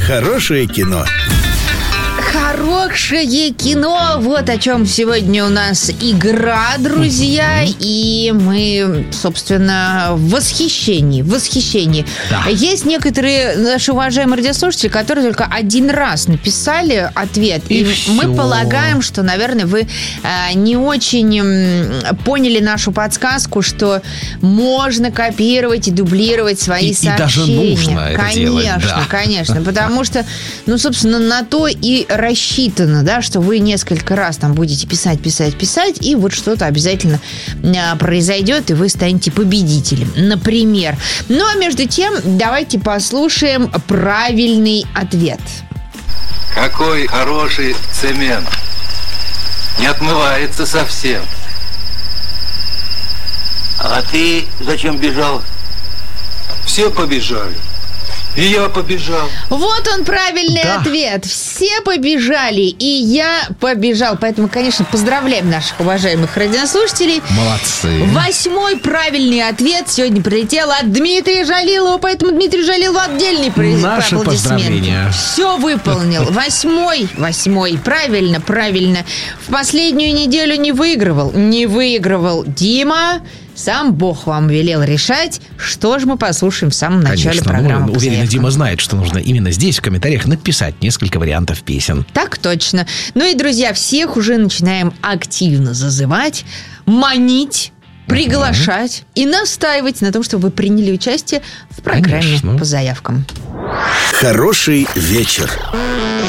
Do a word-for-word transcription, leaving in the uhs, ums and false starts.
Хорошее кино. Хорошее кино. Вот о чем сегодня у нас игра, друзья. И мы, собственно, в восхищении. В восхищении. Да. Есть некоторые наши уважаемые радиослушатели, которые только один раз написали ответ. И, И мы всё. полагаем, что, наверное, вы э, не очень м, поняли нашу подсказку, что можно копировать и дублировать свои И- и сообщения. даже нужно это Конечно, делать, да. конечно. Потому что, ну, собственно, на то и рассчитано, да, что вы несколько раз там будете писать, писать, писать, и вот что-то обязательно а, произойдет, и вы станете победителем, например. Ну, а между тем, давайте послушаем правильный ответ. Какой хороший цемент. Не отмывается совсем. А ты зачем бежал? Все побежали. И я побежал. Вот он, правильный Да. ответ. Все побежали, и я побежал. Поэтому, конечно, поздравляем наших уважаемых радиослушателей. Молодцы. Восьмой правильный ответ сегодня прилетел от Дмитрия Жалилова, поэтому Дмитрию Жалилову отдельный приз. Наши поздравления. Все выполнил. Восьмой, восьмой. Правильно, правильно. В последнюю неделю не выигрывал. Не выигрывал Дима. Сам Бог вам велел решать, что же мы послушаем в самом начале Конечно, программы. ну, по уверена, заявкам. Дима знает, что нужно именно здесь в комментариях написать несколько вариантов песен. Так точно. Ну и, друзья, всех уже начинаем активно зазывать, манить, приглашать и настаивать на том, чтобы вы приняли участие в программе Конечно. по заявкам. Хороший вечер.